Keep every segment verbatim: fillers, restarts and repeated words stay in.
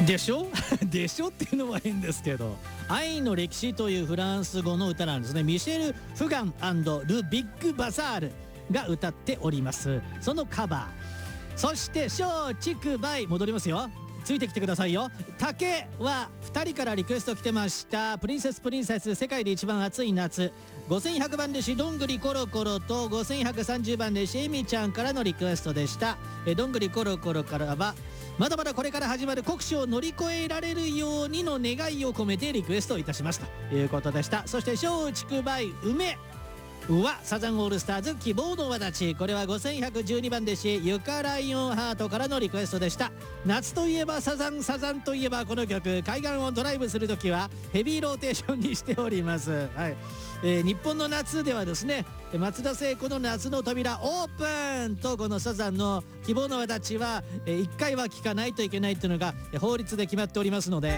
でしょでしょっていうのは変ですけど、愛の歴史というフランス語の歌なんですね。ミシェル・フガン&ル・ビッグ・バザールが歌っております。そのカバー。そして松竹梅、戻りますよ、ついてきてくださいよ。竹はふたりからリクエスト来てました。プリンセスプリンセス世界で一番暑い夏、ごせんひゃくばん弟子どんぐりコロコロとごせんひゃくさんじゅうばん弟子エミちゃんからのリクエストでした。えどんぐりコロコロからはまだまだこれから始まる酷使を乗り越えられるようにの願いを込めてリクエストいたしますということでした。そして松竹梅梅はサザンオールスターズ希望の輪立ち、これはごせんひゃくじゅうにばん弟子ゆかライオンハートからのリクエストでした。夏といえばサザン、サザンといえばこの曲、海岸をドライブするときはヘビーローテーションにしております。はい、えー、日本の夏ではですね、松田聖子の夏の扉オープンとこのサザンの希望の輪立ちは、えー、いっかいは聴かないといけないというのが法律で決まっておりますので、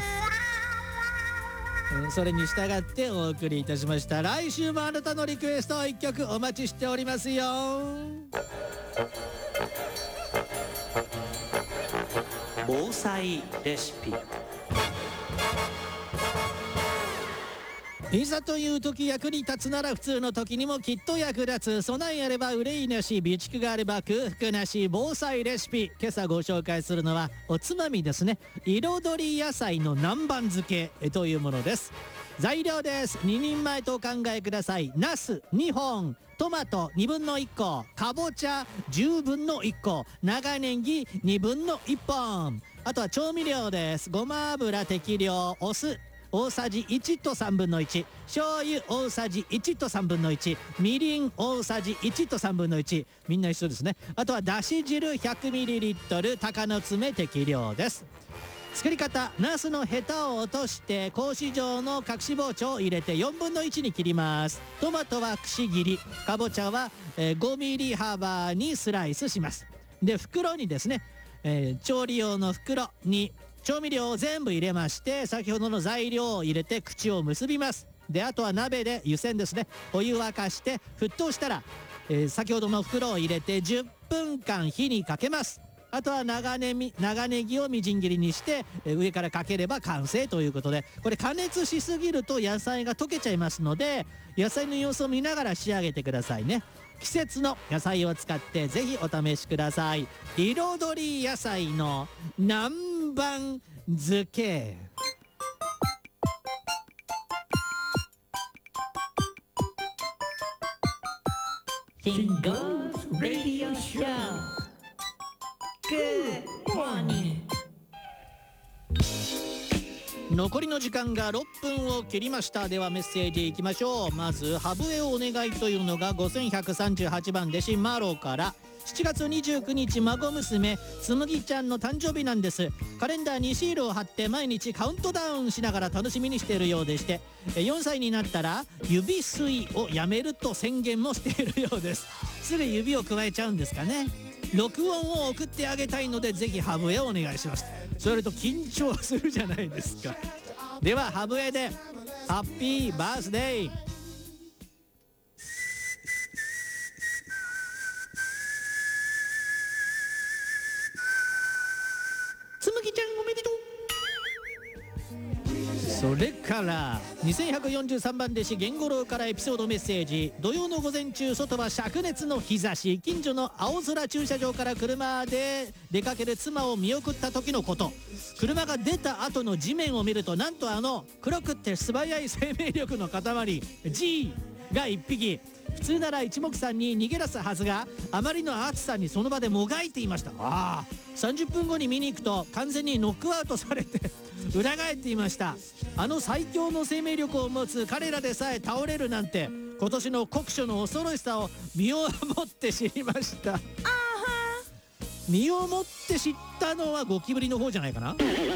それに従ってお送りいたしました。来週もあなたのリクエストをいっきょくお待ちしておりますよ。防災レシピ。いざという時役に立つなら普通の時にもきっと役立つ。備えあれば憂いなし、備蓄があれば空腹なし、防災レシピ。今朝ご紹介するのはおつまみですね。彩り野菜の南蛮漬けというものです。材料です。ににんまえとお考えください。ナスにほん、トマトにぶんのいっこ、かぼちゃじゅうぶんのいっこ、長ネギにぶんのいっぽん。あとは調味料です。ごま油適量、お酢大さじいちとさんぶんのいち、醤油大さじいちとさんぶんのいち、みりん大さじいちとさんぶんのいち、みんな一緒ですね。あとはだし汁 ひゃくミリリットル、鷹の爪適量です。作り方、ナスのヘタを落として格子状の隠し包丁を入れてよんぶんのいちに切ります。トマトはくし切り、かぼちゃはごミリ幅にスライスします。で袋にですね、えー、調理用の袋に調味料を全部入れまして、先ほどの材料を入れて口を結びます。であとは鍋で湯煎ですね、お湯沸かして沸騰したら、えー、先ほどの袋を入れてじゅっぷんかん火にかけます。あとは長ネギ、長ネギをみじん切りにして、えー、上からかければ完成ということで、これ加熱しすぎると野菜が溶けちゃいますので、野菜の様子を見ながら仕上げてくださいね。季節の野菜を使ってぜひお試しください。彩り野菜の南蛮漬け。 Singles Radio Show. Good morning. 残りの時間がろっぷんを切りました。ではメッセージいきましょう。まずハブエをお願いというのがごせんひゃくさんじゅうはちばん弟子マロから。しちがつにじゅうくにち孫娘つむぎちゃんの誕生日なんです。カレンダーにシールを貼って毎日カウントダウンしながら楽しみにしているようでして、よんさいになったら指吸いをやめると宣言もしているようです。すぐ指を加えちゃうんですかね。録音を送ってあげたいのでぜひハブエをお願いします。それと緊張するじゃないですか。ではハブエでハッピーバースデー。つむぎちゃんおめでとう。それからにせんひゃくよんじゅうさんばん弟子源五郎からエピソードメッセージ。土曜の午前中、外は灼熱の日差し、近所の青空駐車場から車で出かける妻を見送った時のこと。車が出た後の地面を見ると、なんとあの黒くって素早い生命力の塊 G がいっぴき。普通なら一目散に逃げ出すはずが、あまりの暑さにその場でもがいていました。ああ、さんじゅっぷんごに見に行くと完全にノックアウトされて裏返っていました。あの最強の生命力を持つ彼らでさえ倒れるなんて、今年の酷暑の恐ろしさを身をもって知りました。身をもって知ったのはゴキブリの方じゃないかな。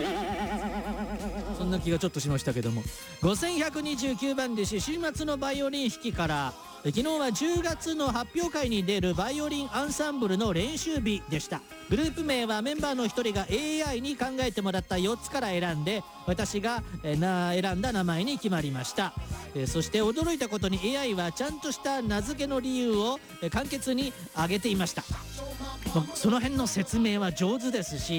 そんな気がちょっとしましたけども。ごせんひゃくにじゅうきゅうばん弟子週末のバイオリン弾きから。昨日はじゅうがつの発表会に出るバイオリンアンサンブルの練習日でした。グループ名はメンバーのひとりが エーアイ に考えてもらったよっつから選んで、私がえな選んだ名前に決まりました。えそして驚いたことに エーアイ はちゃんとした名付けの理由を簡潔に挙げていました。その辺の説明は上手ですし、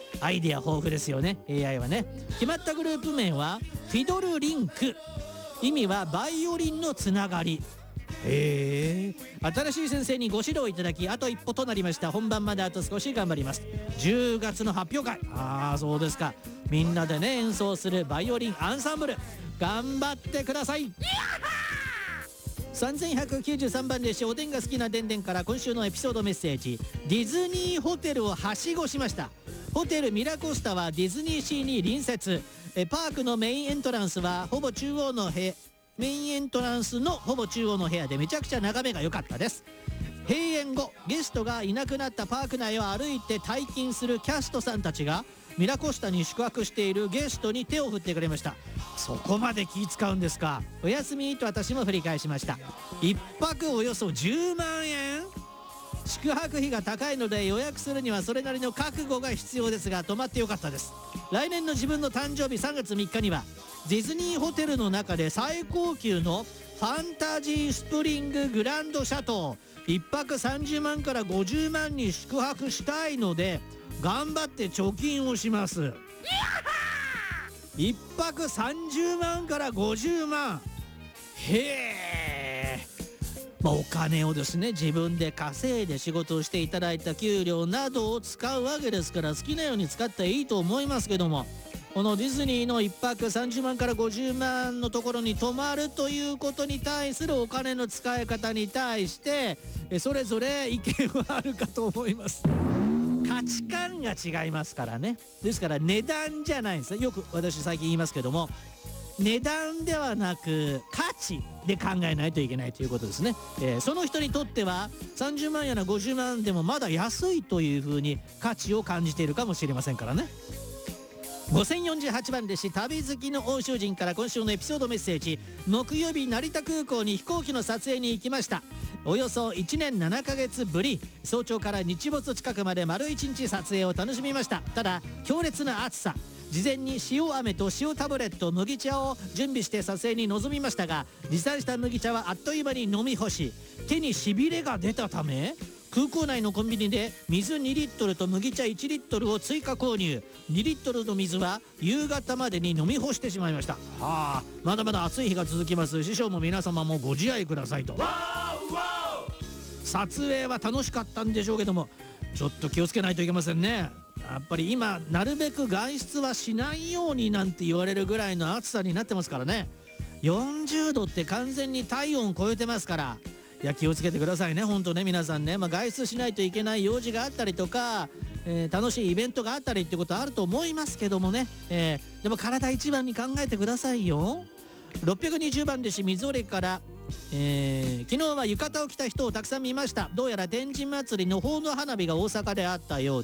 アイデア豊富ですよね エーアイ はね。決まったグループ名はフィドルリンク、意味はバイオリンのつながり。へえ、新しい先生にご指導いただきあと一歩となりました。本番まであと少し頑張ります。じゅうがつの発表会、ああそうですか、みんなでね演奏するバイオリンアンサンブル、頑張ってください。さんぜんひゃくきゅうじゅうさんばん列車おでんが好きなでんでんから今週のエピソードメッセージ。ディズニーホテルをはしごしました。ホテルミラコスタはディズニーシーに隣接。えパークのメインエントランスはほぼ中央の部屋メインエントランスのほぼ中央の部屋でめちゃくちゃ眺めが良かったです。閉園後ゲストがいなくなったパーク内を歩いて退勤するキャストさんたちがミラコスタに宿泊しているゲストに手を振ってくれました。そこまで気使うんですか。お休みと私も振り返しました。いっぱくおよそじゅうまんえん。宿泊費が高いので予約するにはそれなりの覚悟が必要ですが泊まってよかったです。来年の自分の誕生日さんがつみっかにはディズニーホテルの中で最高級のファンタジースプリンググランドシャトーいっぱくさんじゅうまんからごじゅうまんに宿泊したいので頑張って貯金をします。いっぱくさんじゅうまんからごじゅうまん。へえ、まあ、お金をですね自分で稼いで仕事をしていただいた給料などを使うわけですから好きなように使っていいと思いますけども、このディズニーのいっぱくさんじゅうまんからごじゅうまんのところに泊まるということに対するお金の使い方に対してそれぞれ意見はあるかと思います。価値観が違いますからね。ですから値段じゃないんですね。よく私最近言いますけども、値段ではなく価値で考えないといけないということですね。えー、その人にとってはさんじゅうまんやらごじゅうまんでもまだ安いというふうに価値を感じているかもしれませんからね。ごせんよんじゅうはちばん列車旅好きの欧州人から今週のエピソードメッセージ。木曜日成田空港に飛行機の撮影に行きました。およそいちねんななかげつぶり、早朝から日没近くまで丸いちにち撮影を楽しみました。ただ強烈な暑さ、事前に塩飴と塩タブレット麦茶を準備して撮影に臨みましたが、持参した麦茶はあっという間に飲み干し手にしびれが出たため空港内のコンビニで水にリットルと麦茶いちリットルを追加購入。にリットルの水は夕方までに飲み干してしまいました。はあ、まだまだ暑い日が続きます。師匠も皆様もご自愛くださいと。撮影は楽しかったんでしょうけどもちょっと気をつけないといけませんね。やっぱり今なるべく外出はしないようになんて言われるぐらいの暑さになってますからね。よんじゅうどって完全に体温を超えてますから、いや気をつけてくださいね本当ね皆さんね。まあ、外出しないといけない用事があったりとか、えー、楽しいイベントがあったりってことあると思いますけどもね、えー、でも体一番に考えてくださいよ。ろっぴゃくにじゅうばん列車水折から、えー、昨日は浴衣を着た人をたくさん見ました。どうやら天神祭りの奉納花火が大阪であったよう